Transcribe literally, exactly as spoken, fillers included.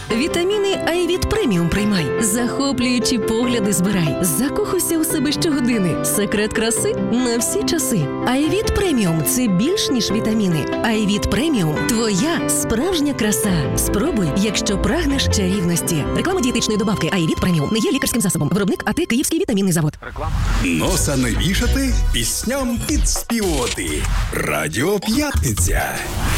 Вітаміни Айвіт Преміум приймай. Захоплюючі погляди збирай. Закохуйся у себе щогодини. Секрет краси на всі часи. Айвіт Преміум – це більш ніж вітаміни. Айвіт Преміум – твоя справжня краса. Спробуй, якщо прагнеш чарівності. Реклама дієтичної добавки Айвіт Преміум не є лікарським засобом. Виробник АТ Київський вітамінний завод. Реклама. Носа не вішати, пісням підспівувати. Радіо П'ятниця.